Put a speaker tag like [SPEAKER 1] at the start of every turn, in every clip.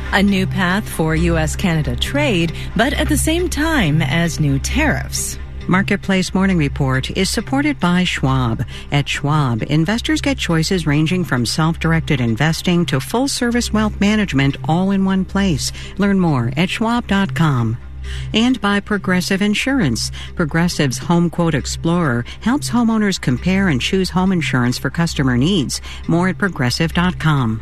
[SPEAKER 1] A new path for U.S.-Canada trade, but at the same time as new tariffs.
[SPEAKER 2] Marketplace Morning Report is supported by Schwab. At Schwab, investors get choices ranging from self-directed investing to full-service wealth management all in one place. Learn more at schwab.com. And by Progressive Insurance. Progressive's Home Quote Explorer helps homeowners compare and choose home insurance for customer needs. More at progressive.com.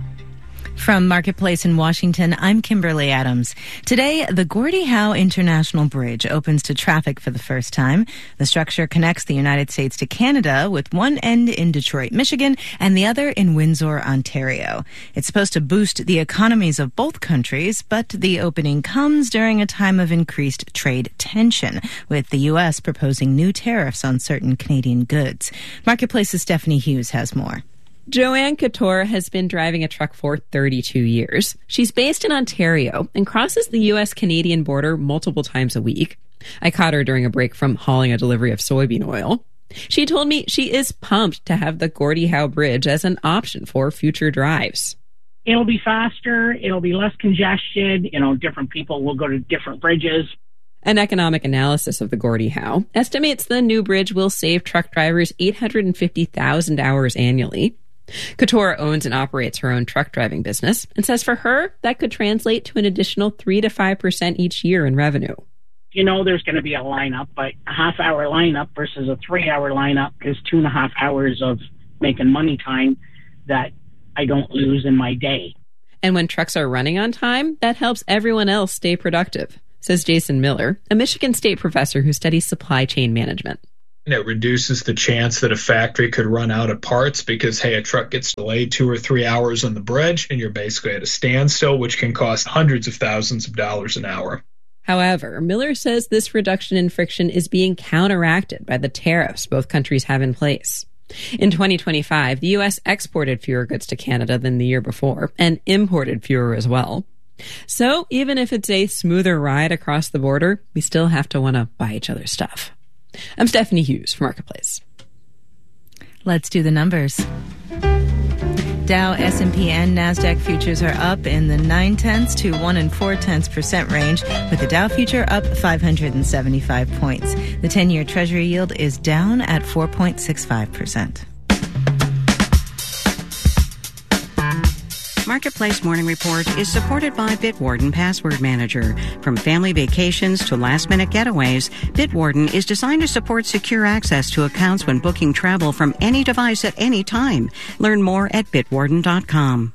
[SPEAKER 1] From Marketplace in Washington, I'm Kimberly Adams. Today, the Gordie Howe International Bridge opens to traffic for the first time. The structure connects the United States to Canada with one end in Detroit, Michigan, and the other in Windsor, Ontario. It's supposed to boost the economies of both countries, but the opening comes during a time of increased trade tension, with the U.S. proposing new tariffs on certain Canadian goods. Marketplace's Stephanie Hughes has more.
[SPEAKER 3] Joanne Couture has been driving a truck for 32 years. She's based in Ontario and crosses the U.S.-Canadian border multiple times a week. I caught her during a break from hauling a delivery of soybean oil. She told me she is pumped to have the Gordie Howe Bridge as an option for future drives.
[SPEAKER 4] It'll be faster. It'll be less congested. Different people will go to different bridges.
[SPEAKER 3] An economic analysis of the Gordie Howe estimates the new bridge will save truck drivers 850,000 hours annually. Couture owns and operates her own truck driving business and says for her, that could translate to an additional 3 to 5% each year in revenue.
[SPEAKER 4] There's going to be a lineup, but a half-hour lineup versus a 3-hour lineup is 2.5 hours of making money time that I don't lose in my day.
[SPEAKER 3] And when trucks are running on time, that helps everyone else stay productive, says Jason Miller, a Michigan State professor who studies supply chain management.
[SPEAKER 5] It reduces the chance that a factory could run out of parts because, a truck gets delayed 2 or 3 hours on the bridge and you're basically at a standstill, which can cost hundreds of thousands of dollars an hour.
[SPEAKER 3] However, Miller says this reduction in friction is being counteracted by the tariffs both countries have in place. In 2025, the U.S. exported fewer goods to Canada than the year before and imported fewer as well. So even if it's a smoother ride across the border, we still have to want to buy each other's stuff. I'm Stephanie Hughes for Marketplace.
[SPEAKER 1] Let's do the numbers. Dow, S&P, and NASDAQ futures are up in the 0.9 to 1 4/10% range, with the Dow future up 575 points. The 10-year Treasury yield is down at 4.65%.
[SPEAKER 2] Marketplace Morning Report is supported by Bitwarden Password Manager. From family vacations to last-minute getaways, Bitwarden is designed to support secure access to accounts when booking travel from any device at any time. Learn more at bitwarden.com.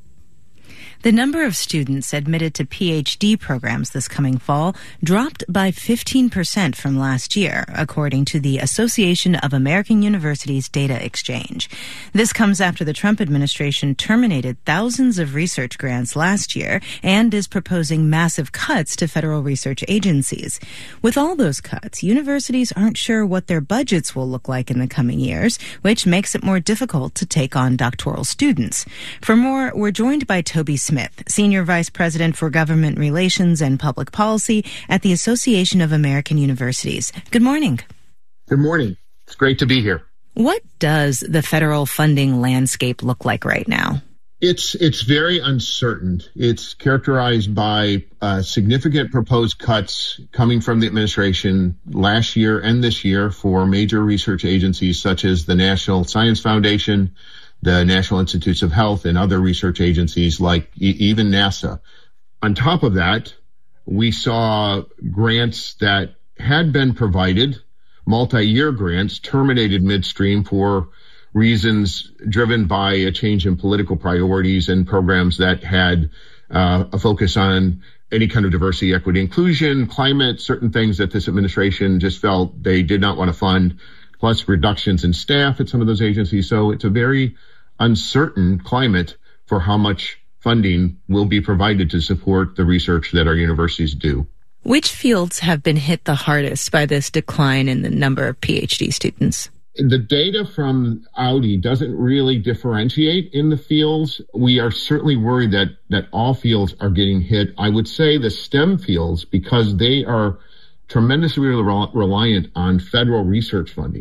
[SPEAKER 1] The number of students admitted to PhD programs this coming fall dropped by 15% from last year, according to the Association of American Universities Data Exchange. This comes after the Trump administration terminated thousands of research grants last year and is proposing massive cuts to federal research agencies. With all those cuts, universities aren't sure what their budgets will look like in the coming years, which makes it more difficult to take on doctoral students. For more, we're joined by Toby Smith, Senior Vice President for Government Relations and Public Policy at the Association of American Universities. Good morning.
[SPEAKER 6] Good morning. It's great to be here.
[SPEAKER 1] What does the federal funding landscape look like right now?
[SPEAKER 6] It's very uncertain. It's characterized by significant proposed cuts coming from the administration last year and this year for major research agencies such as the National Science Foundation, the National Institutes of Health, and other research agencies like even NASA. On top of that, we saw grants that had been provided, multi-year grants, terminated midstream for reasons driven by a change in political priorities and programs that had a focus on any kind of diversity, equity, inclusion, climate, certain things that this administration just felt they did not want to fund, plus reductions in staff at some of those agencies. So it's a very uncertain climate for how much funding will be provided to support the research that our universities do.
[SPEAKER 1] Which fields have been hit the hardest by this decline in the number of PhD students?
[SPEAKER 6] The data from Audi doesn't really differentiate in the fields. We are certainly worried that all fields are getting hit. I would say the STEM fields, because they are tremendously reliant on federal research funding.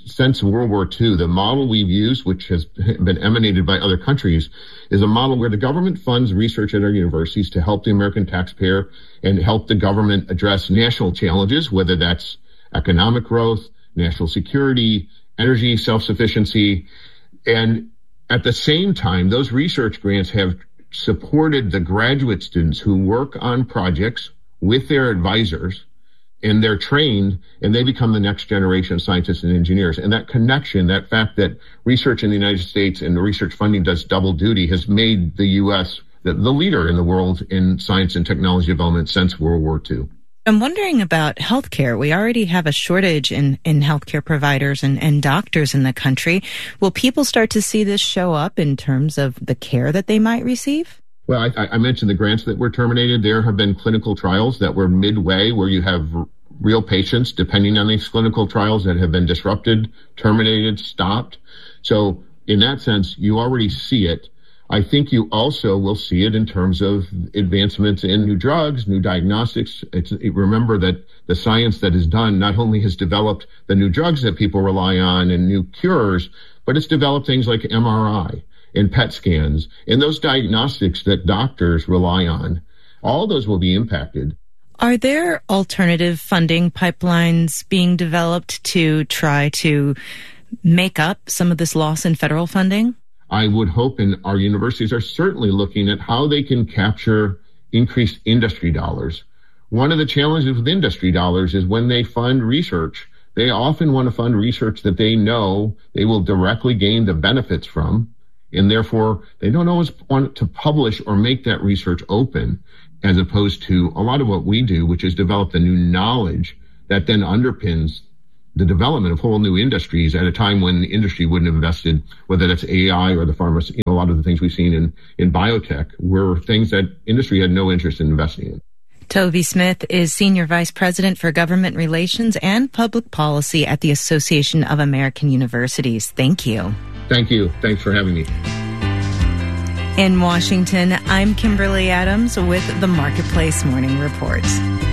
[SPEAKER 6] since World War II, the model we've used, which has been emanated by other countries, is a model where the government funds research at our universities to help the American taxpayer and help the government address national challenges, whether that's economic growth, national security, energy self-sufficiency. And at the same time, those research grants have supported the graduate students who work on projects with their advisors, and they're trained and they become the next generation of scientists and engineers. And that connection, that fact that research in the United States and the research funding does double duty, has made the U.S. the leader in the world in science and technology development since World War II.
[SPEAKER 1] I'm wondering about healthcare. We already have a shortage in healthcare providers and doctors in the country. Will people start to see this show up in terms of the care that they might receive?
[SPEAKER 6] Well, I mentioned the grants that were terminated. There have been clinical trials that were midway where you have real patients, depending on these clinical trials, that have been disrupted, terminated, stopped. So in that sense, you already see it. I think you also will see it in terms of advancements in new drugs, new diagnostics. Remember that the science that is done not only has developed the new drugs that people rely on and new cures, but it's developed things like MRI and PET scans and those diagnostics that doctors rely on. All those will be impacted.
[SPEAKER 1] Are there alternative funding pipelines being developed to try to make up some of this loss in federal funding?
[SPEAKER 6] I would hope, and our universities are certainly looking at how they can capture increased industry dollars. One of the challenges with industry dollars is when they fund research, they often want to fund research that they know they will directly gain the benefits from, and therefore they don't always want to publish or make that research open, as opposed to a lot of what we do, which is develop the new knowledge that then underpins the development of whole new industries at a time when the industry wouldn't have invested, whether that's AI or the pharma, a lot of the things we've seen in biotech were things that industry had no interest in investing in.
[SPEAKER 1] Toby Smith is Senior Vice President for Government Relations and Public Policy at the Association of American Universities. Thank you.
[SPEAKER 6] Thank you. Thanks for having me.
[SPEAKER 1] In Washington, I'm Kimberly Adams with the Marketplace Morning Report.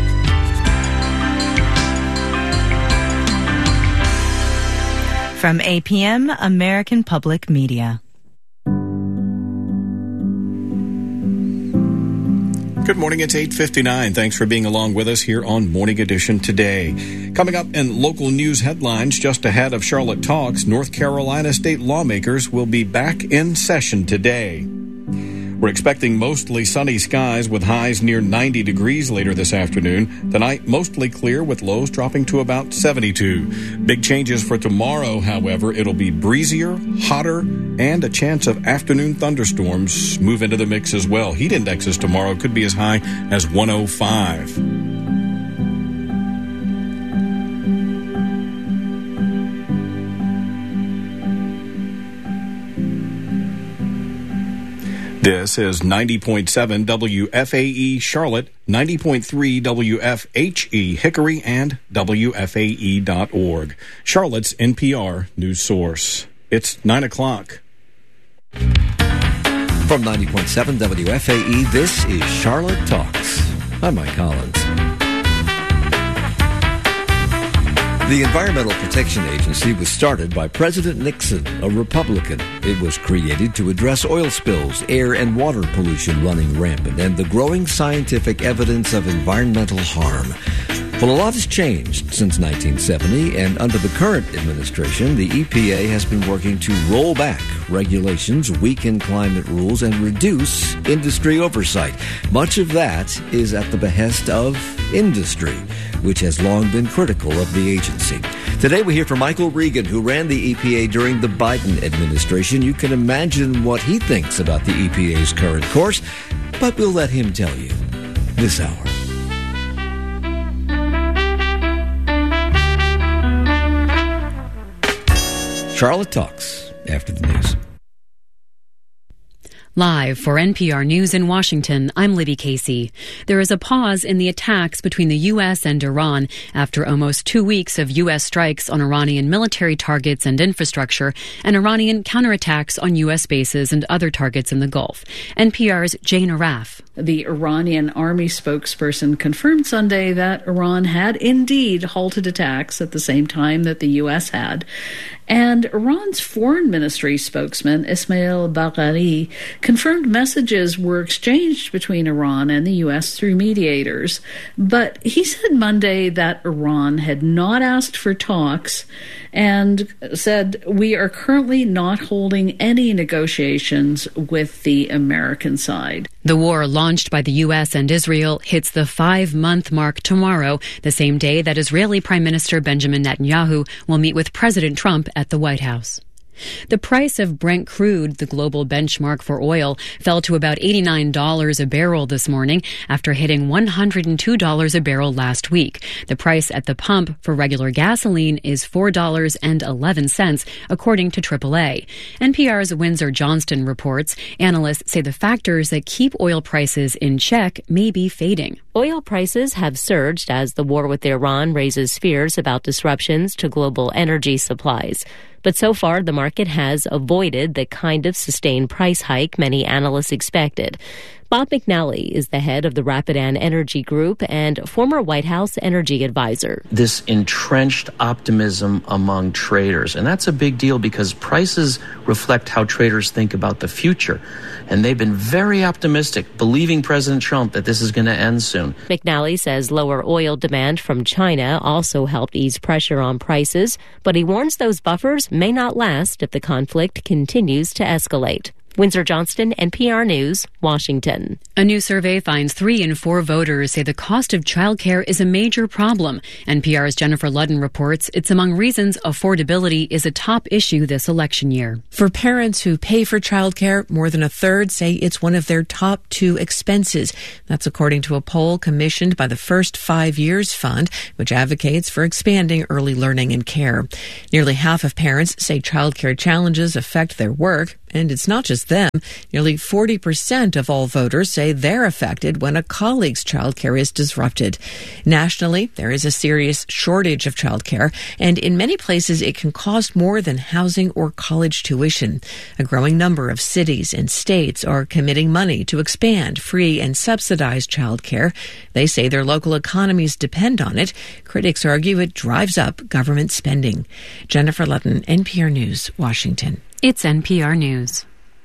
[SPEAKER 1] From APM, American Public Media.
[SPEAKER 7] Good morning, it's 8:59. Thanks for being along with us here on Morning Edition today. Coming up in local news headlines, just ahead of Charlotte Talks, North Carolina state lawmakers will be back in session today. We're expecting mostly sunny skies with highs near 90 degrees later this afternoon. Tonight, mostly clear with lows dropping to about 72. Big changes for tomorrow, however. It'll be breezier, hotter, and a chance of afternoon thunderstorms move into the mix as well. Heat indexes tomorrow could be as high as 105. This is 90.7 WFAE Charlotte, 90.3 WFHE Hickory, and WFAE.org. Charlotte's NPR news source. It's 9 o'clock.
[SPEAKER 8] From 90.7 WFAE, this is Charlotte Talks. I'm Mike Collins. The Environmental Protection Agency was started by President Nixon, a Republican. It was created to address oil spills, air and water pollution running rampant, and the growing scientific evidence of environmental harm. Well, a lot has changed since 1970, and under the current administration, the EPA has been working to roll back regulations, weaken climate rules, and reduce industry oversight. Much of that is at the behest of industry, which has long been critical of the agency. Today we hear from Michael Regan, who ran the EPA during the Biden administration. You can imagine what he thinks about the EPA's current course, but we'll let him tell you this hour. Charlotte Talks after the news.
[SPEAKER 9] Live for NPR News in Washington, I'm Libby Casey. There is a pause in the attacks between the U.S. and Iran after almost 2 weeks of U.S. strikes on Iranian military targets and infrastructure and Iranian counterattacks on U.S. bases and other targets in the Gulf. NPR's Jane Arraf
[SPEAKER 10] The Iranian army spokesperson confirmed Sunday that Iran had indeed halted attacks at the same time that the U.S. had. And Iran's foreign ministry spokesman, Ismail Bagheri, confirmed messages were exchanged between Iran and the U.S. through mediators. But he said Monday that Iran had not asked for talks and said, "We are currently not holding any negotiations with the American side."
[SPEAKER 9] The war launched by the U.S. and Israel hits the 5-month mark tomorrow, the same day that Israeli Prime Minister Benjamin Netanyahu will meet with President Trump at the White House. The price of Brent crude, the global benchmark for oil, fell to about $89 a barrel this morning after hitting $102 a barrel last week. The price at the pump for regular gasoline is $4.11, according to AAA. NPR's Windsor Johnston reports analysts say the factors that keep oil prices in check may be fading.
[SPEAKER 11] Oil prices have surged as the war with Iran raises fears about disruptions to global energy supplies. But so far, the market has avoided the kind of sustained price hike many analysts expected. Bob McNally is the head of the Rapidan Energy Group and former White House energy advisor.
[SPEAKER 12] This entrenched optimism among traders, and that's a big deal because prices reflect how traders think about the future. And they've been very optimistic, believing President Trump that this is going to end soon.
[SPEAKER 11] McNally says lower oil demand from China also helped ease pressure on prices, but he warns those buffers may not last if the conflict continues to escalate. Windsor Johnston, NPR News, Washington.
[SPEAKER 9] A new survey finds 3 in 4 voters say the cost of childcare is a major problem. NPR's Jennifer Ludden reports it's among reasons affordability is a top issue this election year.
[SPEAKER 13] For parents who pay for childcare, more than a third say it's one of their top 2 expenses. That's according to a poll commissioned by the First 5 Years Fund, which advocates for expanding early learning and care. Nearly half of parents say childcare challenges affect their work. And it's not just them. Nearly 40% of all voters say they're affected when a colleague's childcare is disrupted. Nationally, there is a serious shortage of childcare, and in many places it can cost more than housing or college tuition. A growing number of cities and states are committing money to expand free and subsidized childcare. They say their local economies depend on it. Critics argue it drives up government spending. Jennifer Ludden, NPR News, Washington.
[SPEAKER 9] It's NPR News.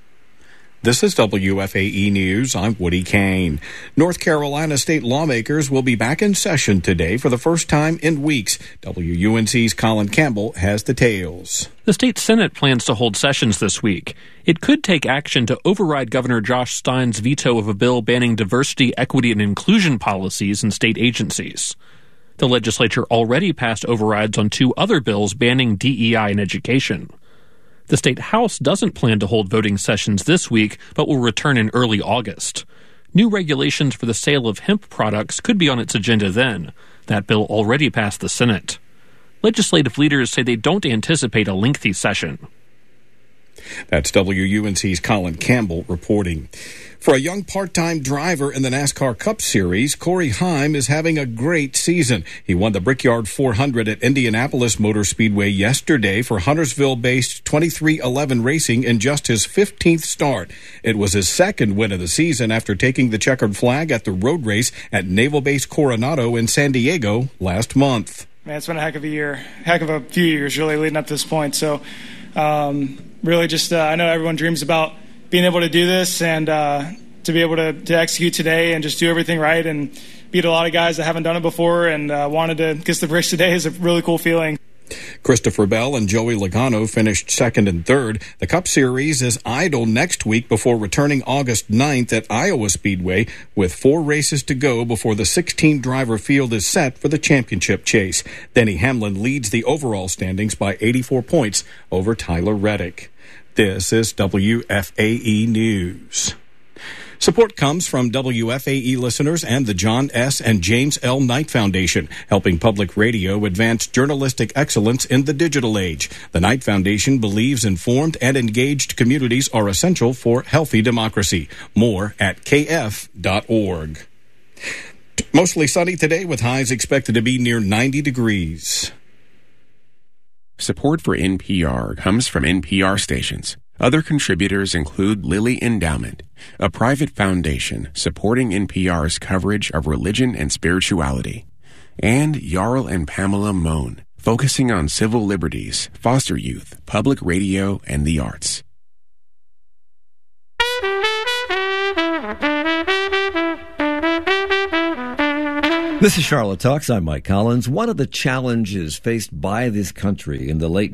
[SPEAKER 7] This is WFAE News. I'm Woody Kane. North Carolina state lawmakers will be back in session today for the first time in weeks. WUNC's Colin Campbell has details.
[SPEAKER 14] The state Senate plans to hold sessions this week. It could take action to override Governor Josh Stein's veto of a bill banning diversity, equity, and inclusion policies in state agencies. The legislature already passed overrides on 2 other bills banning DEI in education. The state House doesn't plan to hold voting sessions this week, but will return in early August. New regulations for the sale of hemp products could be on its agenda then. That bill already passed the Senate. Legislative leaders say they don't anticipate a lengthy session.
[SPEAKER 7] That's WUNC's Colin Campbell reporting. For a young part-time driver in the NASCAR Cup Series, Corey Heim is having a great season. He won the Brickyard 400 at Indianapolis Motor Speedway yesterday for Huntersville-based 2311 Racing in just his 15th start. It was his second win of the season after taking the checkered flag at the road race at Naval Base Coronado in San Diego last month.
[SPEAKER 15] Man, it's been a heck of a few years really leading up to this point. So really just I know everyone dreams about being able to do this and to be able to execute today and just do everything right and beat a lot of guys that haven't done it before and wanted to get the race today is a really cool feeling.
[SPEAKER 7] Christopher Bell and Joey Logano finished second and third. The Cup Series is idle next week before returning August 9th at Iowa Speedway with 4 races to go before the 16-driver field is set for the championship chase. Denny Hamlin leads the overall standings by 84 points over Tyler Reddick. This is WFAE News. Support comes from WFAE listeners and the John S. and James L. Knight Foundation, helping public radio advance journalistic excellence in the digital age. The Knight Foundation believes informed and engaged communities are essential for healthy democracy. More at kf.org. Mostly sunny today with highs expected to be near 90 degrees.
[SPEAKER 16] Support for NPR comes from NPR stations. Other contributors include Lilly Endowment, a private foundation supporting NPR's coverage of religion and spirituality, and Jarl and Pamela Mohn, focusing on civil liberties, foster youth, public radio, and the arts.
[SPEAKER 8] This is Charlotte Talks. I'm Mike Collins. One of the challenges faced by this country in the late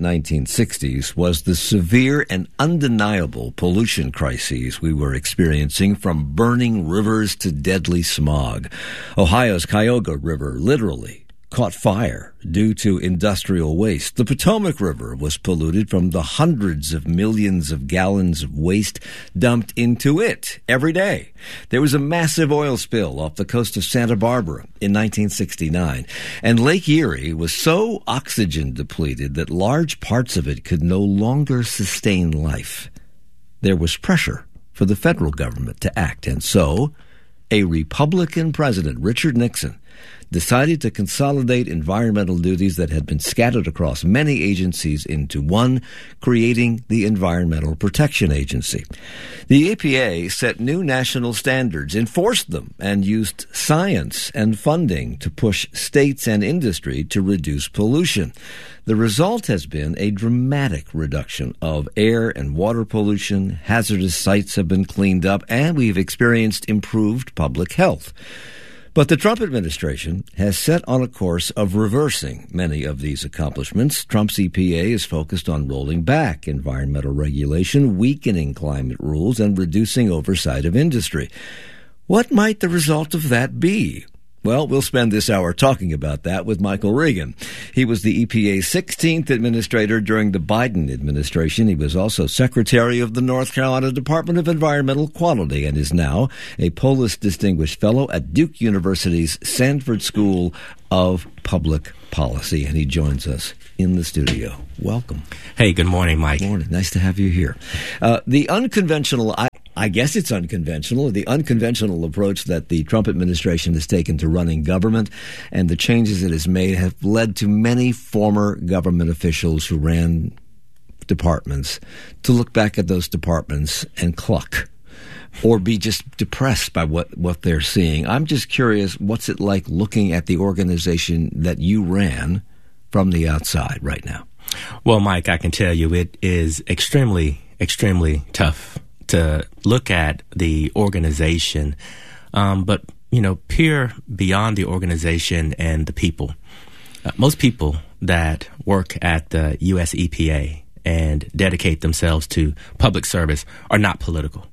[SPEAKER 8] 1960s was the severe and undeniable pollution crises we were experiencing, from burning rivers to deadly smog. Ohio's Cuyahoga River literally caught fire due to industrial waste. The Potomac River was polluted from the hundreds of millions of gallons of waste dumped into it every day. There was a massive oil spill off the coast of Santa Barbara in 1969, and Lake Erie was so oxygen depleted that large parts of it could no longer sustain life. There was pressure for the federal government to act, and so a Republican president, Richard Nixon, decided to consolidate environmental duties that had been scattered across many agencies into one, creating the Environmental Protection Agency. The EPA set new national standards, enforced them, and used science and funding to push states and industry to reduce pollution. The result has been a dramatic reduction of air and water pollution. Hazardous sites have been cleaned up, and we've experienced improved public health. But the Trump administration has set on a course of reversing many of these accomplishments. Trump's EPA is focused on rolling back environmental regulation, weakening climate rules, and reducing oversight of industry. What might the result of that be? Well, we'll spend this hour talking about that with Michael Regan. He was the EPA's 16th administrator during the Biden administration. He was also secretary of the North Carolina Department of Environmental Quality and is now a Polis Distinguished Fellow at Duke University's Sanford School of Public Policy. And he joins us in the studio. Welcome.
[SPEAKER 17] Hey, good morning, Mike.
[SPEAKER 8] Good morning. Nice to have you here. The unconventional... I guess it's unconventional, the unconventional approach that the Trump administration has taken to running government and the changes it has made have led to many former government officials who ran departments to look back at those departments and cluck or be just depressed by what they're seeing. I'm just curious, what's it like looking at the organization that you ran from the outside right now?
[SPEAKER 17] Well, Mike, I can tell you it is extremely, extremely tough to look at the organization, but, peer beyond the organization and the people. Most people that work at the U.S. EPA and dedicate themselves to public service are not political.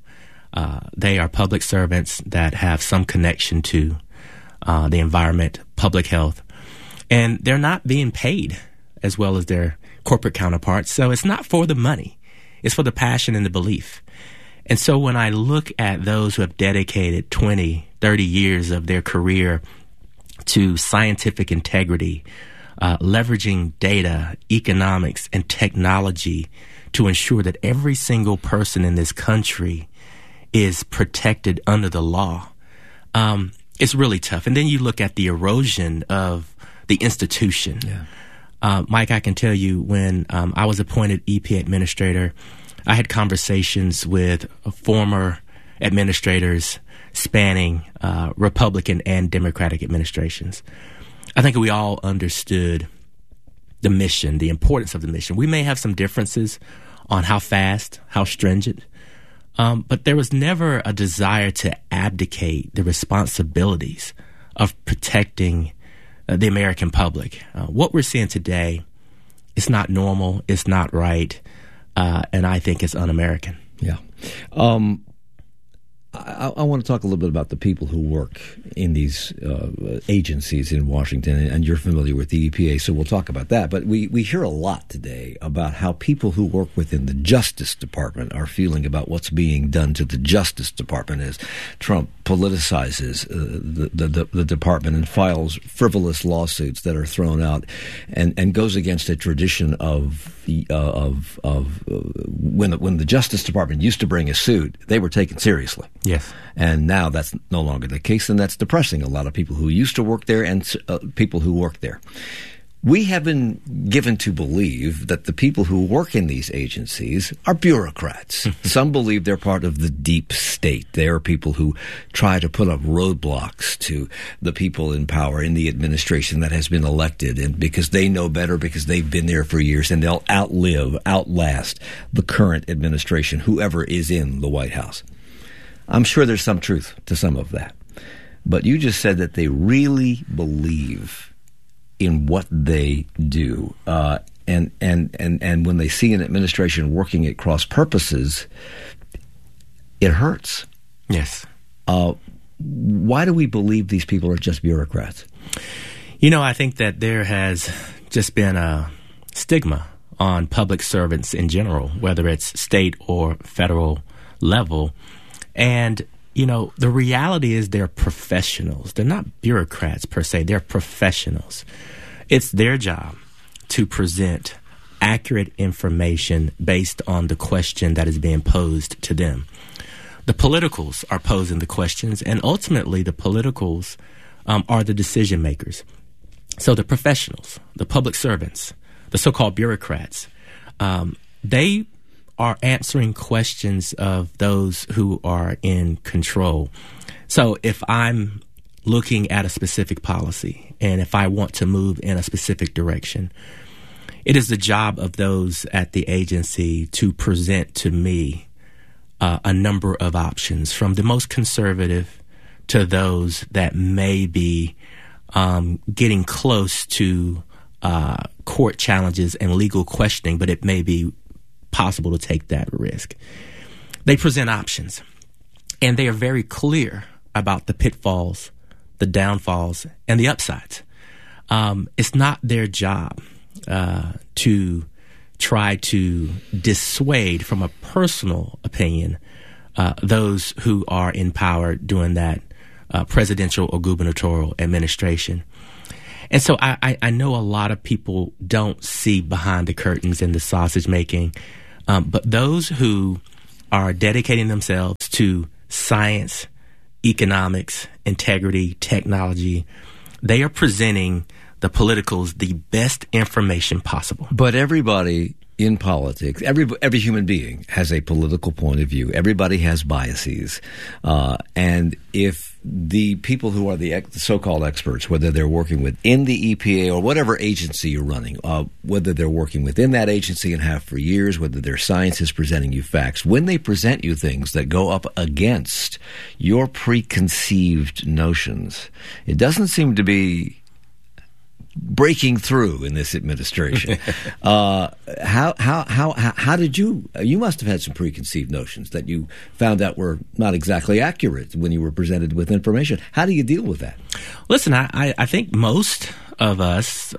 [SPEAKER 17] They are public servants that have some connection to the environment, public health, and they're not being paid as well as their corporate counterparts. So it's not for the money. It's for the passion and the belief. And so when I look at those who have dedicated 20, 30 years of their career to scientific integrity, leveraging data, economics, and technology to ensure that every single person in this country is protected under the law, it's really tough. And then you look at the erosion of the institution. Yeah. Mike, I can tell you when I was appointed EPA administrator, I had conversations with former administrators spanning Republican and Democratic administrations. I think we all understood the mission, the importance of the mission. We may have some differences on how fast, how stringent, but there was never a desire to abdicate the responsibilities of protecting the American public. What we're seeing today is not normal, it's not right. And I think it's un-American.
[SPEAKER 8] Yeah. I want to talk a little bit about the people who work in these agencies in Washington, and you're familiar with the EPA, so we'll talk about that. But we hear a lot today about how people who work within the Justice Department are feeling about what's being done to the Justice Department as Trump politicizes the department and files frivolous lawsuits that are thrown out and goes against a tradition of when the Justice Department used to bring a suit, they were taken seriously.
[SPEAKER 17] Yes.
[SPEAKER 8] And now that's no longer the case, and that's depressing a lot of people who used to work there and people who work there. We have been given to believe that the people who work in these agencies are bureaucrats. Some believe they're part of the deep state. They are people who try to put up roadblocks to the people in power in the administration that has been elected, and because they know better, because they've been there for years, and they'll outlast the current administration, whoever is in the White House. I'm sure there's some truth to some of that. But you just said that they really believe in what they do, and when they see an administration working at cross purposes, it hurts.
[SPEAKER 17] Yes.
[SPEAKER 8] Why do we believe these people are just bureaucrats?
[SPEAKER 17] I think that there has just been a stigma on public servants in general, whether it's state or federal level, and the reality is they're professionals. They're not bureaucrats per se. They're professionals. It's their job to present accurate information based on the question that is being posed to them. The politicals are posing the questions, and ultimately the politicals are the decision makers. So the professionals, the public servants, the so-called bureaucrats, they are answering questions of those who are in control. So if I'm looking at a specific policy and if I want to move in a specific direction, it is the job of those at the agency to present to me a number of options, from the most conservative to those that may be getting close to court challenges and legal questioning, but it may be possible to take that risk. They present options, and they are very clear about the pitfalls, the downfalls, and the upsides. It's not their job to try to dissuade from a personal opinion those who are in power during that presidential or gubernatorial administration. And so I know a lot of people don't see behind the curtains in the sausage making, but those who are dedicating themselves to science, economics, integrity, technology, they are presenting the politicals the best information possible.
[SPEAKER 8] But everybody in politics, every human being has a political point of view. Everybody has biases. And if the people who are the so-called experts, whether they're working within the EPA or whatever agency you're running, whether they're working within that agency and have for years, whether their science is presenting you facts, when they present you things that go up against your preconceived notions, it doesn't seem to be breaking through in this administration. How did you must have had some preconceived notions that you found out were not exactly accurate when you were presented with information. How do you deal with that?
[SPEAKER 17] Listen, I think most of us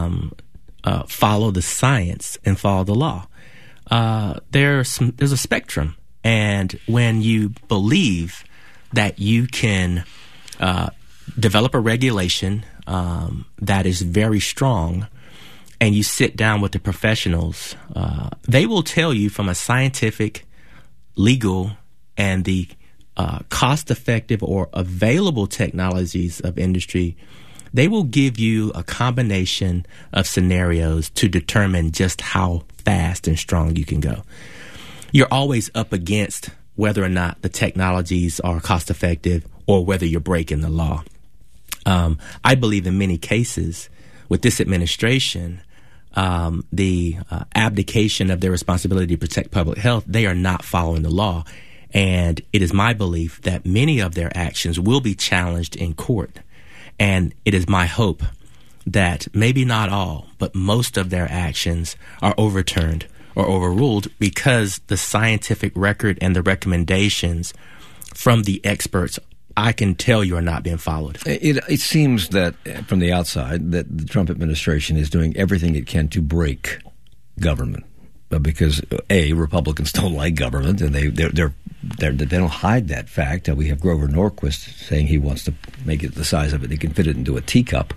[SPEAKER 17] follow the science and follow the law. There's a spectrum, and when you believe that you can develop a regulation that is very strong, and you sit down with the professionals, they will tell you from a scientific, legal, and the cost-effective or available technologies of industry, they will give you a combination of scenarios to determine just how fast and strong you can go. You're always up against whether or not the technologies are cost-effective or whether you're breaking the law. I believe in many cases with this administration, the abdication of their responsibility to protect public health, they are not following the law. And it is my belief that many of their actions will be challenged in court. And it is my hope that maybe not all, but most of their actions are overturned or overruled because the scientific record and the recommendations from the experts, I can tell you, are not being followed.
[SPEAKER 8] It seems that from the outside that the Trump administration is doing everything it can to break government, because Republicans don't like government, and they don't hide that fact. We have Grover Norquist saying he wants to make it the size of it; he can fit it into a teacup.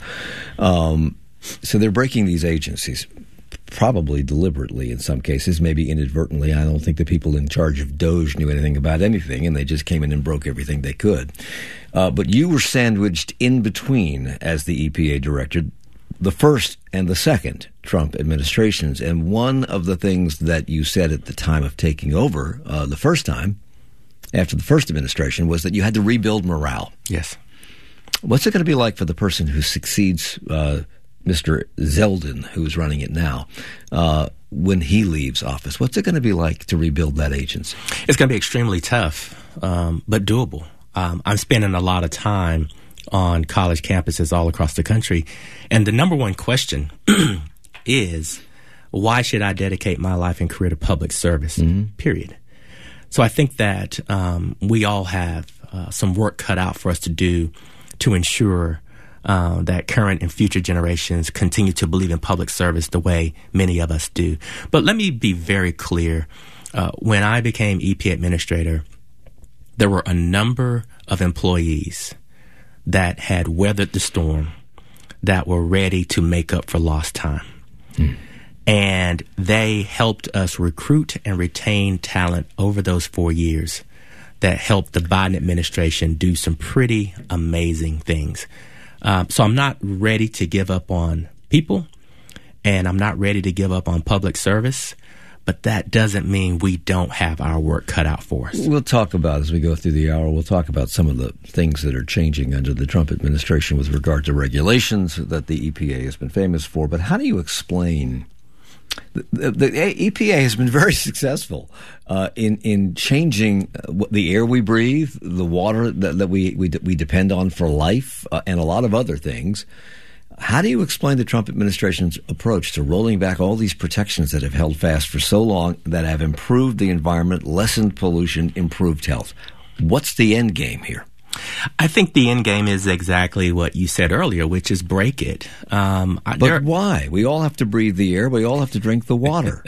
[SPEAKER 8] So they're breaking these agencies, probably deliberately in some cases, maybe inadvertently. I don't think the people in charge of DOJ knew anything about anything, and they just came in and broke everything they could. But you were sandwiched in between as the EPA director. the first and the second Trump administrations. And one of the things that you said at the time of taking over the first time, after the first administration, was that you had to rebuild morale.
[SPEAKER 17] Yes.
[SPEAKER 8] What's it going to be like for the person who succeeds Mr. Zeldin, who's running it now, when he leaves office? What's it going to be like to rebuild that agency?
[SPEAKER 17] It's going to be extremely tough, but doable. I'm spending a lot of time on college campuses all across the country, and the number one question is, why should I dedicate my life and career to public service, period? So I think that we all have some work cut out for us to do to ensure that current and future generations continue to believe in public service the way many of us do. But let me be very clear. When I became EP administrator, there were a number of employees that had weathered the storm, that were ready to make up for lost time. And they helped us recruit and retain talent over those 4 years that helped the Biden administration do some pretty amazing things. So I'm not ready to give up on people, and I'm not ready to give up on public service, but that doesn't mean we don't have our work cut out for us.
[SPEAKER 8] We'll talk about, as we go through the hour, we'll talk about some of the things that are changing under the Trump administration with regard to regulations that the EPA has been famous for. But how do you explain... The EPA has been very successful in changing the air we breathe, the water that we depend on for life, and a lot of other things. How do you explain the Trump administration's approach to rolling back all these protections that have held fast for so long, that have improved the environment, lessened pollution, improved health? What's the end game here?
[SPEAKER 17] I think the end game is exactly what you said earlier, which is break it.
[SPEAKER 8] But why? We all have to breathe the air. We all have to drink the water.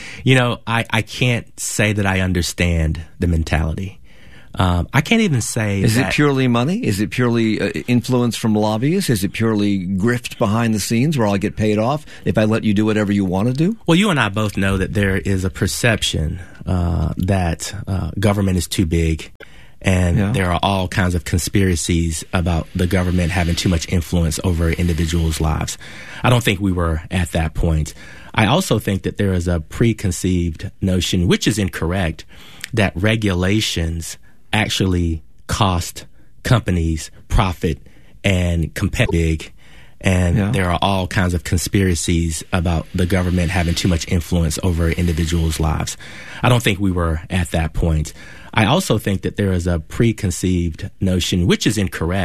[SPEAKER 17] I can't say that I understand the mentality. I can't even say
[SPEAKER 8] Is it purely money? Is it purely influence from lobbyists? Is it purely grift behind the scenes where I'll get paid off if I let you do whatever you want to do?
[SPEAKER 17] Well, you and I both know that there is a perception that government is too big. And there are all kinds of conspiracies about the government having too much influence over individuals' lives. I don't think we were at that point. I also think that there is a preconceived notion, which is incorrect, that regulations actually cost companies profit and competitive. And there are all kinds of conspiracies about the government having too much influence over individuals' lives. I don't think we were at that point. I also think that there is a preconceived notion, which is incorrect,